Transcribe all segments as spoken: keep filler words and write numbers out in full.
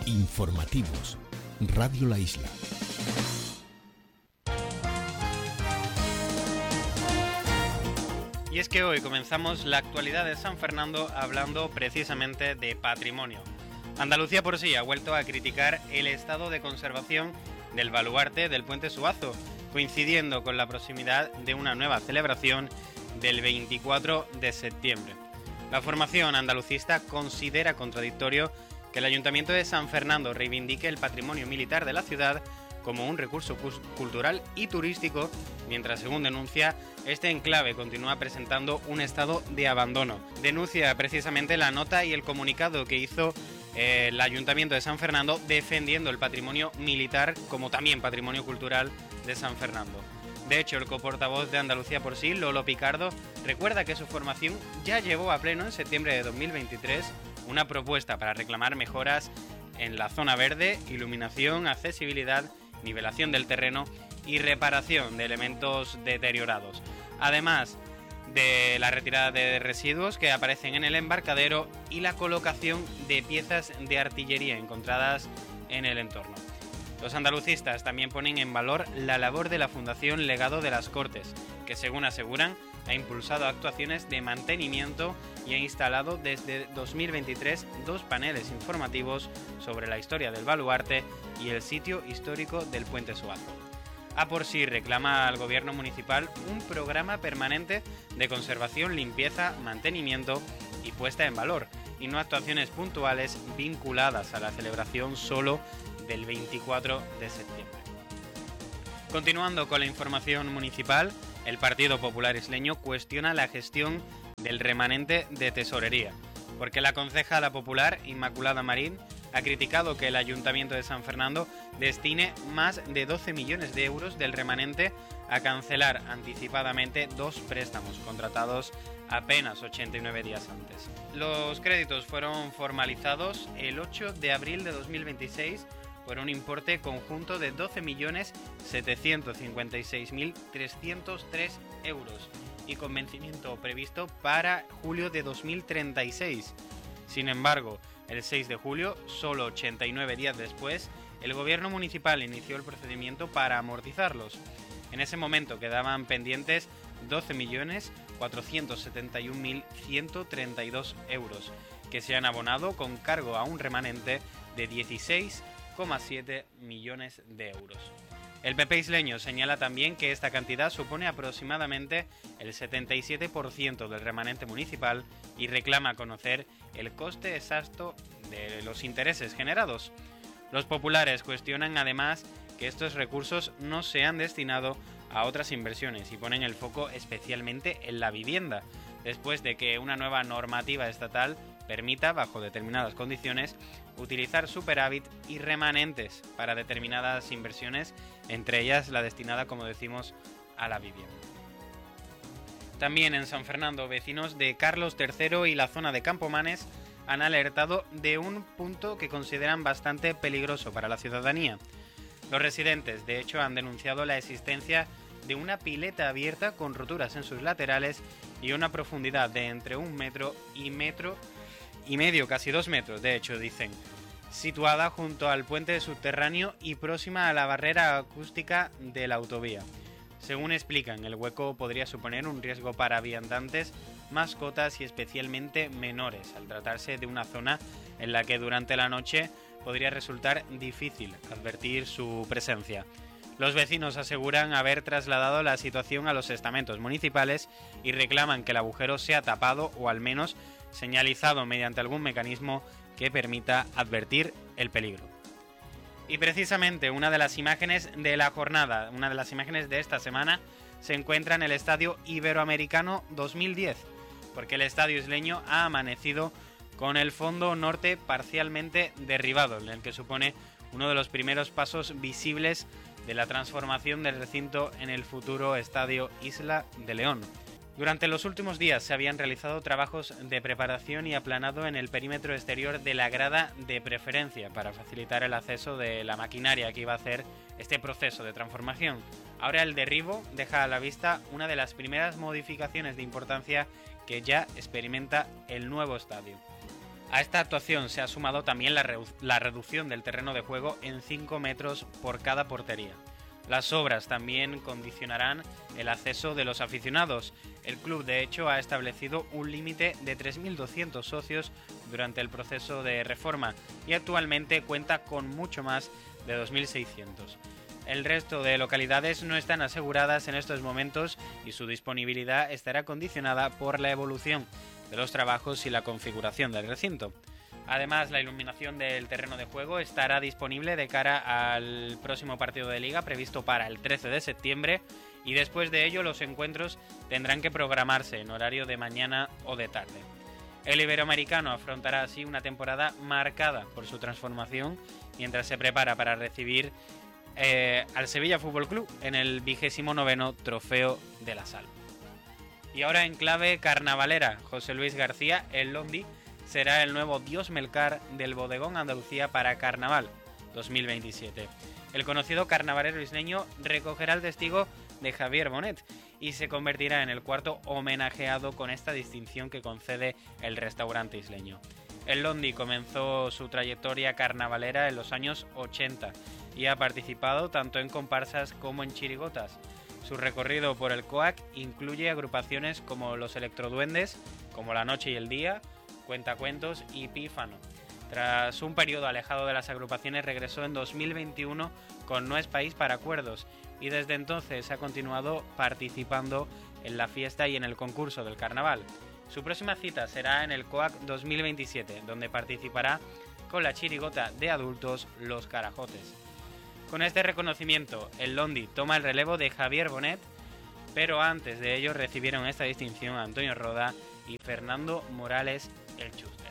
Informativos. Radio La Isla. Y es que hoy comenzamos la actualidad de San Fernando hablando precisamente de patrimonio. Andalucía por sí ha vuelto a criticar el estado de conservación del baluarte del Puente Suazo, coincidiendo con la proximidad de una nueva celebración del veinticuatro de septiembre. La formación andalucista considera contradictorio que el Ayuntamiento de San Fernando reivindique el patrimonio militar de la ciudad como un recurso cultural y turístico, mientras, según denuncia, este enclave continúa presentando un estado de abandono. Denuncia precisamente la nota y el comunicado que hizo eh, el Ayuntamiento de San Fernando defendiendo el patrimonio militar como también patrimonio cultural de San Fernando. De hecho, el coportavoz de Andalucía por sí, Lolo Picardo, recuerda que su formación ya llevó a pleno en septiembre de dos mil veintitrés una propuesta para reclamar mejoras en la zona verde, iluminación, accesibilidad, nivelación del terreno y reparación de elementos deteriorados, además de la retirada de residuos que aparecen en el embarcadero y la colocación de piezas de artillería encontradas en el entorno. Los andalucistas también ponen en valor la labor de la Fundación Legado de las Cortes, que, según aseguran, ha impulsado actuaciones de mantenimiento y ha instalado desde dos mil veintitrés dos paneles informativos sobre la historia del baluarte y el sitio histórico del Puente Suazo. A por sí reclama al gobierno municipal un programa permanente de conservación, limpieza, mantenimiento y puesta en valor, y no actuaciones puntuales vinculadas a la celebración solo del veinticuatro de septiembre. Continuando con la información municipal, el Partido Popular Isleño cuestiona la gestión del remanente de tesorería, porque la concejala popular Inmaculada Marín ha criticado que el Ayuntamiento de San Fernando destine más de doce millones de euros del remanente a cancelar anticipadamente dos préstamos contratados apenas ochenta y nueve días antes. Los créditos fueron formalizados el ocho de abril de dos mil veintiséis por un importe conjunto de doce millones setecientos cincuenta y seis mil trescientos tres euros y con vencimiento previsto para julio de dos mil treinta y seis. Sin embargo, el seis de julio, solo ochenta y nueve días después, el gobierno municipal inició el procedimiento para amortizarlos. En ese momento quedaban pendientes doce millones cuatrocientos setenta y un mil ciento treinta y dos euros, que se han abonado con cargo a un remanente de dieciséis coma siete millones de euros. El P P isleño señala también que esta cantidad supone aproximadamente el setenta y siete por ciento del remanente municipal y reclama conocer el coste exacto de los intereses generados. Los populares cuestionan además que estos recursos no se han destinado a otras inversiones y ponen el foco especialmente en la vivienda, después de que una nueva normativa estatal permita, bajo determinadas condiciones, utilizar superávit y remanentes para determinadas inversiones, entre ellas la destinada, como decimos, a la vivienda. También en San Fernando, vecinos de Carlos tercero y la zona de Campomanes han alertado de un punto que consideran bastante peligroso para la ciudadanía. Los residentes, de hecho, han denunciado la existencia de una pileta abierta con roturas en sus laterales y una profundidad de entre un metro y metro y medio, casi dos metros, de hecho, dicen, situada junto al puente subterráneo y próxima a la barrera acústica de la autovía. Según explican, el hueco podría suponer un riesgo para viandantes, mascotas y especialmente menores, al tratarse de una zona en la que durante la noche podría resultar difícil advertir su presencia. Los vecinos aseguran haber trasladado la situación a los estamentos municipales y reclaman que el agujero sea tapado o al menos señalizado mediante algún mecanismo que permita advertir el peligro. Y precisamente una de las imágenes de la jornada, una de las imágenes de esta semana, se encuentra en el Estadio Iberoamericano dos mil diez, porque el estadio isleño ha amanecido con el fondo norte parcialmente derribado, en el que supone uno de los primeros pasos visibles de la transformación del recinto en el futuro Estadio Isla de León. Durante los últimos días se habían realizado trabajos de preparación y aplanado en el perímetro exterior de la grada de preferencia para facilitar el acceso de la maquinaria que iba a hacer este proceso de transformación. Ahora el derribo deja a la vista una de las primeras modificaciones de importancia que ya experimenta el nuevo estadio. A esta actuación se ha sumado también la, redu- la reducción del terreno de juego en cinco metros por cada portería. Las obras también condicionarán el acceso de los aficionados. El club, de hecho, ha establecido un límite de tres mil doscientos socios durante el proceso de reforma y actualmente cuenta con mucho más de dos mil seiscientos. El resto de localidades no están aseguradas en estos momentos y su disponibilidad estará condicionada por la evolución de los trabajos y la configuración del recinto. Además, la iluminación del terreno de juego estará disponible de cara al próximo partido de liga previsto para el trece de septiembre y después de ello los encuentros tendrán que programarse en horario de mañana o de tarde. El iberoamericano afrontará así una temporada marcada por su transformación mientras se prepara para recibir eh, al Sevilla Fútbol Club en el vigésimo noveno Trofeo de la Sal. Y ahora en clave carnavalera, José Luis García, el Londi, será el nuevo dios Melcar del Bodegón Andalucía para Carnaval dos mil veintisiete. El conocido carnavalero isleño recogerá el testigo de Javier Bonet y se convertirá en el cuarto homenajeado con esta distinción que concede el restaurante isleño. El Londi comenzó su trayectoria carnavalera en los años ochenta y ha participado tanto en comparsas como en chirigotas. Su recorrido por el C O A C incluye agrupaciones como Los Electroduendes, como La Noche y el Día, Cuentacuentos y Pífano. Tras un periodo alejado de las agrupaciones, regresó en dos mil veintiuno con No es País para Cuerdos y desde entonces ha continuado participando en la fiesta y en el concurso del carnaval. Su próxima cita será en el C O A C dos mil veintisiete, donde participará con la chirigota de adultos Los Carajotes. Con este reconocimiento, el Londi toma el relevo de Javier Bonet, pero antes de ello recibieron esta distinción Antonio Roda y Fernando Morales el Chuster.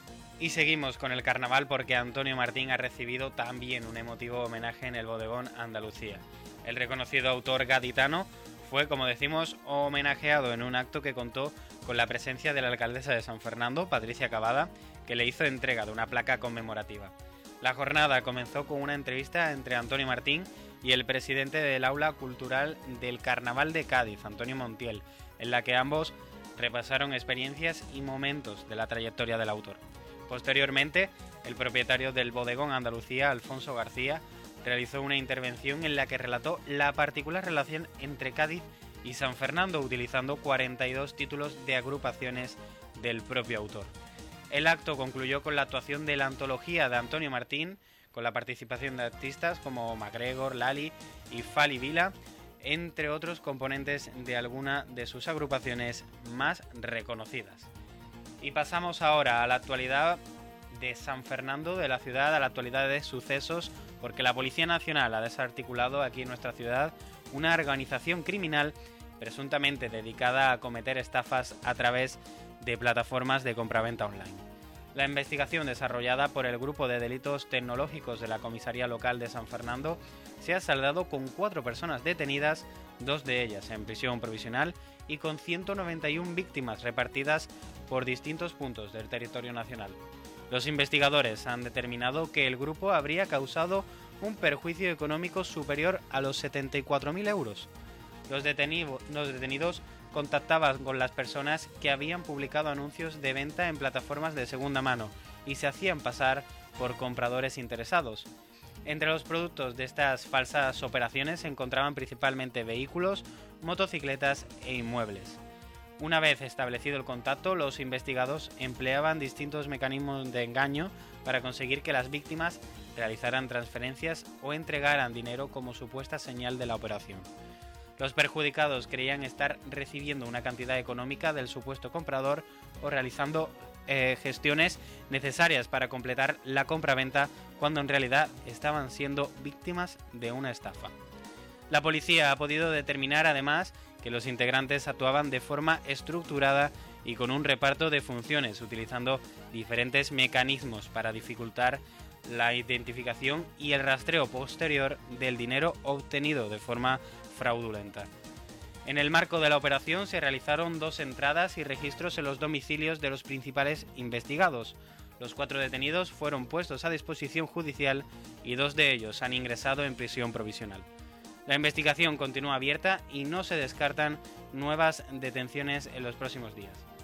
Y seguimos con el carnaval porque Antonio Martín ha recibido también un emotivo homenaje en el Bodegón Andalucía. El reconocido autor gaditano fue, como decimos, homenajeado en un acto que contó con la presencia de la alcaldesa de San Fernando, Patricia Cavada, que le hizo entrega de una placa conmemorativa. La jornada comenzó con una entrevista entre Antonio Martín y el presidente del Aula Cultural del Carnaval de Cádiz, Antonio Montiel, en la que ambos repasaron experiencias y momentos de la trayectoria del autor. Posteriormente, el propietario del Bodegón Andalucía, Alfonso García, realizó una intervención en la que relató la particular relación entre Cádiz y San Fernando, utilizando cuarenta y dos títulos de agrupaciones del propio autor. El acto concluyó con la actuación de la antología de Antonio Martín, con la participación de artistas como MacGregor, Lali y Fali Vila, entre otros componentes de alguna de sus agrupaciones más reconocidas. Y pasamos ahora a la actualidad de San Fernando, de la ciudad, a la actualidad de sucesos, porque la Policía Nacional ha desarticulado aquí en nuestra ciudad una organización criminal presuntamente dedicada a cometer estafas a través de plataformas de compraventa online. La investigación desarrollada por el Grupo de Delitos Tecnológicos de la Comisaría Local de San Fernando se ha saldado con cuatro personas detenidas, dos de ellas en prisión provisional y con ciento noventa y una víctimas repartidas por distintos puntos del territorio nacional. Los investigadores han determinado que el grupo habría causado un perjuicio económico superior a los setenta y cuatro mil euros. Los, detenido, los detenidos contactaban con las personas que habían publicado anuncios de venta en plataformas de segunda mano y se hacían pasar por compradores interesados. Entre los productos de estas falsas operaciones se encontraban principalmente vehículos, motocicletas e inmuebles. Una vez establecido el contacto, los investigados empleaban distintos mecanismos de engaño para conseguir que las víctimas realizaran transferencias o entregaran dinero como supuesta señal de la operación. Los perjudicados creían estar recibiendo una cantidad económica del supuesto comprador o realizando eh, gestiones necesarias para completar la compraventa, cuando en realidad estaban siendo víctimas de una estafa. La policía ha podido determinar además que los integrantes actuaban de forma estructurada y con un reparto de funciones, utilizando diferentes mecanismos para dificultar la identificación y el rastreo posterior del dinero obtenido de forma fraudulenta. En el marco de la operación se realizaron dos entradas y registros en los domicilios de los principales investigados. Los cuatro detenidos fueron puestos a disposición judicial y dos de ellos han ingresado en prisión provisional. La investigación continúa abierta y no se descartan nuevas detenciones en los próximos días.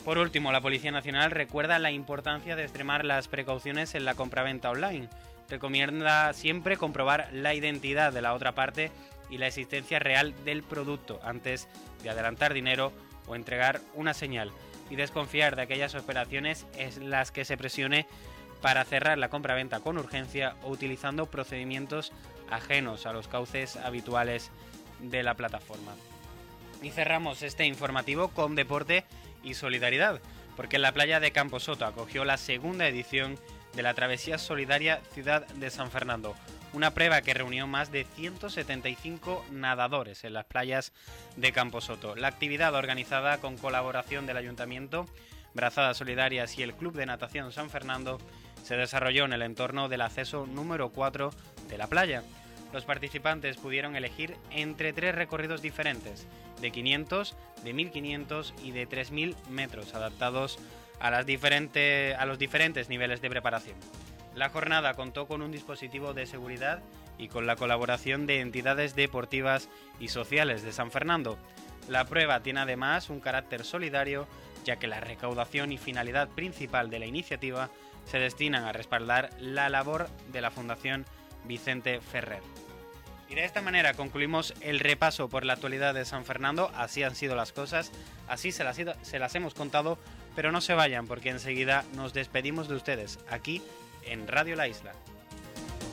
Por último, la Policía Nacional recuerda la importancia de extremar las precauciones en la compraventa online. Recomienda siempre comprobar la identidad de la otra parte y la existencia real del producto antes de adelantar dinero o entregar una señal, y desconfiar de aquellas operaciones en las que se presione para cerrar la compraventa con urgencia o utilizando procedimientos ajenos a los cauces habituales de la plataforma. Y cerramos este informativo con deporte y solidaridad, porque la playa de Camposoto acogió la segunda edición de la Travesía Solidaria Ciudad de San Fernando, una prueba que reunió más de ciento setenta y cinco nadadores en las playas de Camposoto. La actividad, organizada con colaboración del Ayuntamiento, Brazadas Solidarias y el Club de Natación San Fernando, se desarrolló en el entorno del acceso número cuatro de la playa. Los participantes pudieron elegir entre tres recorridos diferentes, de quinientos, de mil quinientos y de tres mil metros, adaptados a, las diferentes, a los diferentes niveles de preparación. La jornada contó con un dispositivo de seguridad y con la colaboración de entidades deportivas y sociales de San Fernando. La prueba tiene además un carácter solidario, ya que la recaudación y finalidad principal de la iniciativa se destinan a respaldar la labor de la Fundación Vicente Ferrer. Y de esta manera concluimos el repaso por la actualidad de San Fernando. Así han sido las cosas, así se las, se las hemos contado, pero no se vayan porque enseguida nos despedimos de ustedes aquí en Radio La Isla.